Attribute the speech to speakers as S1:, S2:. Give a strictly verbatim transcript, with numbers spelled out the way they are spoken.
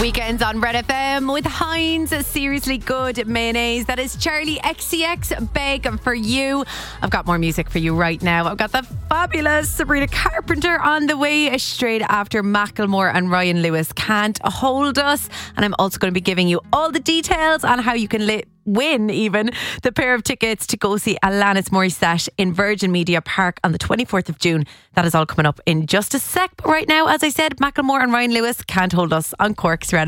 S1: Weekends on Red F M with Heinz Seriously Good Mayonnaise. That is Charlie X C X, Beg for You. I've got more music for you right now. I've got the fabulous Sabrina Carpenter on the way straight after Macklemore and Ryan Lewis, Can't Hold Us. And I'm also going to be giving you all the details on how you can li- win even the pair of tickets to go see Alanis Morissette in Virgin Media Park on the twenty-fourth of June. That is all coming up in just a sec. But right now, as I said, Macklemore and Ryan Lewis, Can't Hold Us on Cork's Red F M.